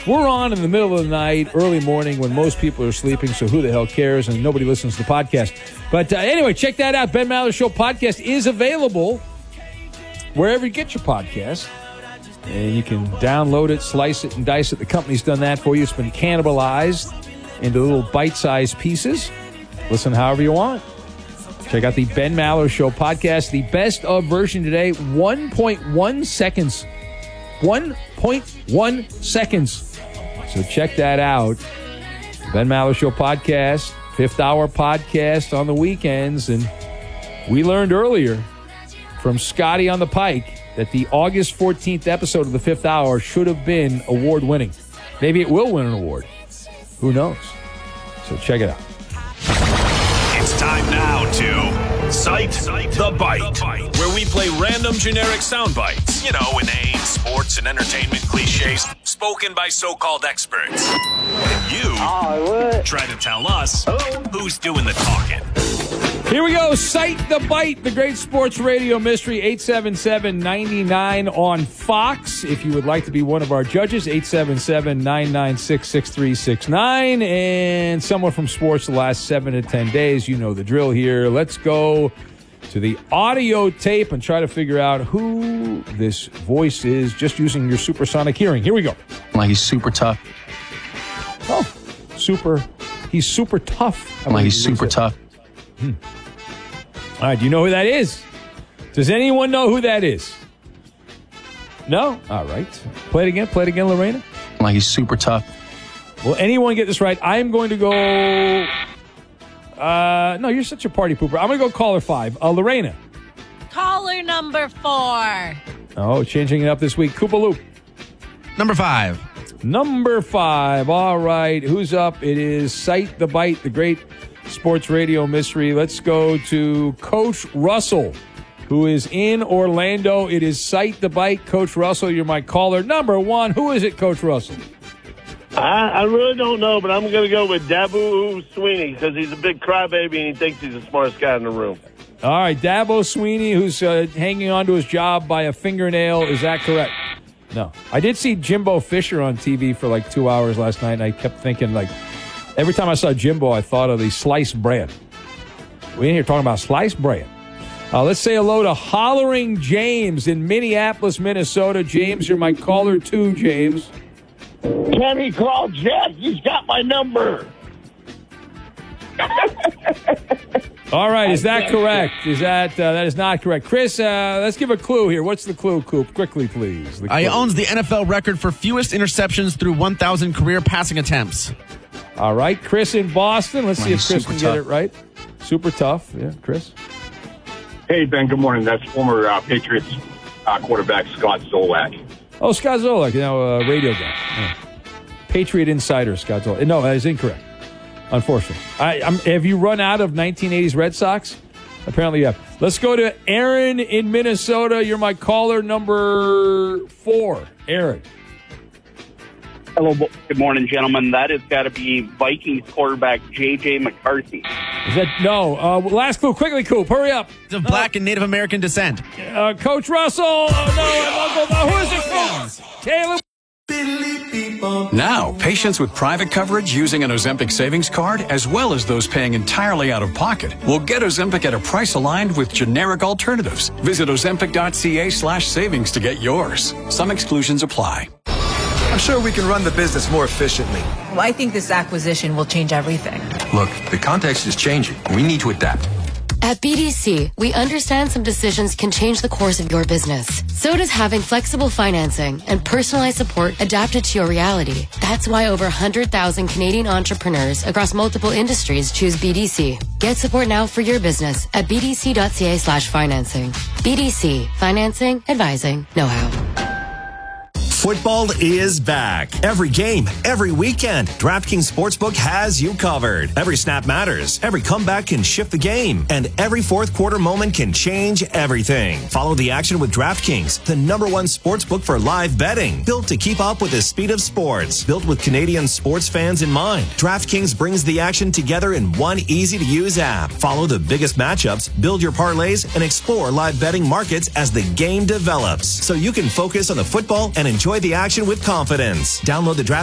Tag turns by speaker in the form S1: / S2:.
S1: We're on in the middle of the night, early morning, when most people are sleeping, so who the hell cares, and nobody listens to the podcast. But anyway, check that out. Ben Maller Show podcast is available wherever you get your podcast. And you can download it, slice it, and dice it. The company's done that for you. It's been cannibalized into little bite-sized pieces. Listen however you want. Check out the Ben Maller Show podcast. The best of version today, 1.1 seconds. 1.1 seconds. So check that out. Ben Maller Show podcast, fifth hour podcast on the weekends. And we learned earlier from Scotty on the Pike that the August 14th episode of the fifth hour should have been award-winning. Maybe it will win an award. Who knows? So check it out.
S2: It's time now to Cite the Bite, where we play random generic sound bites. You know, inane sports and entertainment cliches spoken by so-called experts. And you try to tell us who's doing the talking.
S1: Here we go. Cite the Bite, the great sports radio mystery, 877-99 on Fox. If you would like to be one of our judges, 877-996-6369. And someone from sports the last 7 to 10 days. You know the drill here. Let's go to the audio tape and try to figure out who this voice is just using your supersonic hearing. Here we go.
S3: Like he's super tough.
S1: Oh, he's super tough.
S3: Like he's super tough.
S1: All right, do you know who that is? Does anyone know who that is? No? All right. Play it again, Lorena.
S3: Like he's super tough.
S1: Will anyone get this right? I'm going to go... no, you're such a party pooper. I'm going to go caller 5. Lorena.
S4: Caller number 4.
S1: Oh, changing it up this week. Koopa Loop.
S5: Number 5.
S1: Number 5. All right. Who's up? It is Cite the Bite, the great sports radio mystery. Let's go to Coach Russell, who is in Orlando. It is Cite the Bite. Coach Russell, you're my caller number 1. Who is it, Coach Russell?
S6: I really don't know, but I'm going to go with Dabo Sweeney because he's a big crybaby and he thinks he's the smartest guy in the room.
S1: All right, Dabo Sweeney, who's hanging on to his job by a fingernail. Is that correct? No. I did see Jimbo Fisher on TV for like 2 hours last night, and I kept thinking, like, every time I saw Jimbo, I thought of the sliced bread. We ain't here talking about sliced bread. Let's say hello to Hollering James in Minneapolis, Minnesota. James, you're my caller 2, James.
S6: Can he call Jeff? He's got my number.
S1: All right, is that correct? Is that is not correct. Chris, let's give a clue here. What's the clue, Coop? Quickly, please.
S5: He owns the NFL record for fewest interceptions through 1,000 career passing attempts.
S1: All right, Chris in Boston. Let's see if Chris can get it right. Super tough. Yeah, Chris.
S7: Hey, Ben, good morning. That's former Patriots quarterback Scott Zolak.
S1: Oh, Scott Zolak, radio guy. Yeah. Patriot insider, Scott Zolak. No, that is incorrect, unfortunately. Have you run out of 1980s Red Sox? Apparently you have. Let's go to Aaron in Minnesota. You're my caller number 4. Aaron.
S8: Hello, good morning, gentlemen. That has got to be Vikings quarterback J.J. McCarthy.
S1: Is that no? Last clue, quickly, Coop. Hurry up.
S5: Of black and Native American descent.
S1: Coach Russell. Oh no, who is it from? Caleb.
S9: Now, patients with private coverage using an Ozempic savings card, as well as those paying entirely out of pocket, will get Ozempic at a price aligned with generic alternatives. Visit Ozempic.ca/savings to get yours. Some exclusions apply.
S10: I'm sure we can run the business more efficiently.
S11: Well, I think this acquisition will change everything.
S10: Look, the context is changing. We need to adapt.
S12: At BDC, we understand some decisions can change the course of your business. So does having flexible financing and personalized support adapted to your reality. That's why over 100,000 Canadian entrepreneurs across multiple industries choose BDC. Get support now for your business at bdc.ca/financing. BDC. Financing, advising, know-how.
S13: Football is back. Every game, every weekend, DraftKings Sportsbook has you covered. Every snap matters. Every comeback can shift the game. And every fourth quarter moment can change everything. Follow the action with DraftKings, the #1 sportsbook for live betting. Built to keep up with the speed of sports. Built with Canadian sports fans in mind. DraftKings brings the action together in one easy-to-use app. Follow the biggest matchups, build your parlays, and explore live betting markets as the game develops. So you can focus on the football and enjoy the action with confidence. Download the